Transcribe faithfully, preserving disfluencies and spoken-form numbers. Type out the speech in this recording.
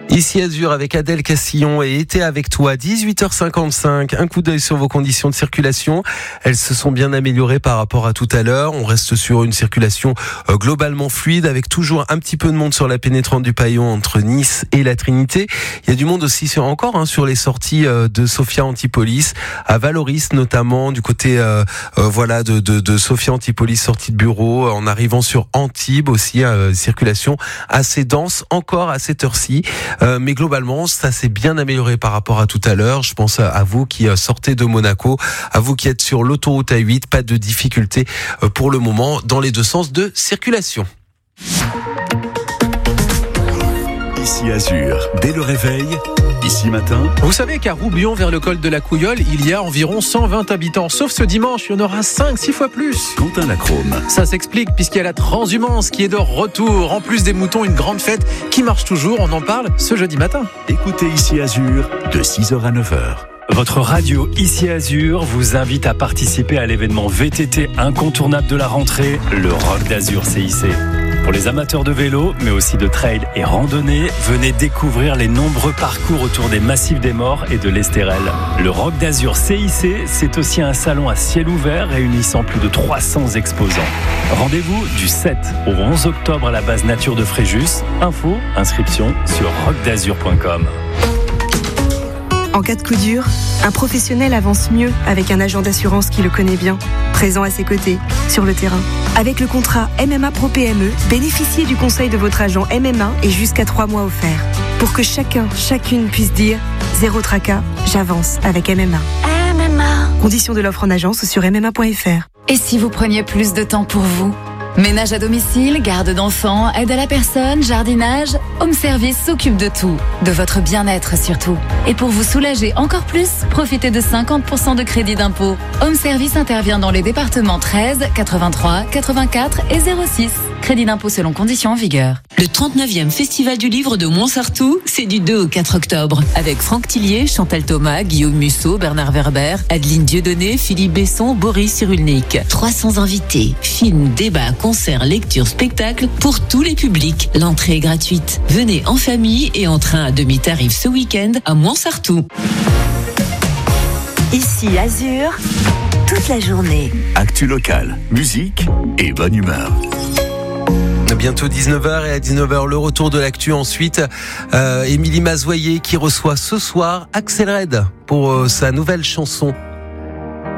Ici Azur avec Adèle Castillon et Été avec toi, dix-huit heures cinquante-cinq. Un coup d'œil sur vos conditions de circulation. Elles se sont bien améliorées par rapport à tout à l'heure. On reste sur une circulation euh, globalement fluide avec toujours un petit peu de monde sur la pénétrante du Paillon entre Nice et la Trinité. Il y a du monde aussi sur, encore hein, sur les sorties euh, de Sophia Antipolis, à Valoris notamment, du côté euh, euh, voilà de, de, de Sophia Antipolis, sortie de bureau, en arrivant sur Antibes aussi, euh, circulation assez dense encore à cette heure-ci. Euh, mais globalement, ça s'est bien amélioré par rapport à tout à l'heure. Je pense à vous qui sortez de Monaco, à vous qui êtes sur l'autoroute A huit, pas de difficulté pour le moment dans les deux sens de circulation. Ici Azur, dès le réveil, ici matin. Vous savez qu'à Roubion, vers le col de la Couilleule, il y a environ cent vingt habitants. Sauf ce dimanche, il y en aura cinq, six fois plus. Quentin Lacrome. Ça s'explique puisqu'il y a la transhumance qui est de retour. En plus des moutons, une grande fête qui marche toujours. On en parle ce jeudi matin. Écoutez Ici Azur de six heures à neuf heures. Votre radio Ici Azur vous invite à participer à l'événement V T T incontournable de la rentrée, le Rock d'Azur C I C. Pour les amateurs de vélo, mais aussi de trail et randonnée, venez découvrir les nombreux parcours autour des massifs des Morts et de l'Estérel. Le Rock d'Azur C I C, c'est aussi un salon à ciel ouvert réunissant plus de trois cents exposants. Rendez-vous du sept au onze octobre à la base nature de Fréjus. Info, inscription sur rock d'azur point com. En cas de coup dur, un professionnel avance mieux avec un agent d'assurance qui le connaît bien, présent à ses côtés, sur le terrain. Avec le contrat M M A Pro P M E, bénéficiez du conseil de votre agent M M A et jusqu'à trois mois offerts. Pour que chacun, chacune puisse dire « Zéro tracas, j'avance avec M M A ». M M A. Conditions de l'offre en agence sur m m a point f r. Et si vous preniez plus de temps pour vous ? Ménage à domicile, garde d'enfants, aide à la personne, jardinage, Home Service s'occupe de tout, de votre bien-être surtout. Et pour vous soulager encore plus, profitez de cinquante pour cent de crédit d'impôt. Home Service intervient dans les départements treize, quatre-vingt-trois, quatre-vingt-quatre et zéro six. Crédit d'impôt selon conditions en vigueur. Le trente-neuvième Festival du Livre de Montsartou, c'est du deux au quatre octobre. Avec Franck Tillier, Chantal Thomas, Guillaume Musso, Bernard Werber, Adeline Dieudonné, Philippe Besson, Boris Cyrulnik. trois cents invités, films, débats, concerts, lectures, spectacles pour tous les publics. L'entrée est gratuite. Venez en famille et en train à demi-tarif ce week-end à Montsartou. Ici Azur, toute la journée. Actu locale, musique et bonne humeur. Bientôt dix-neuf heures et à dix-neuf heures le retour de l'actu. Ensuite, euh, Émilie Mazoyer qui reçoit ce soir Axel Red pour euh, sa nouvelle chanson